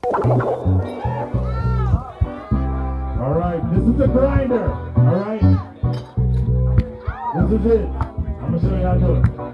All right, this is the grinder. All right, this is it. I'm gonna show you how to do it.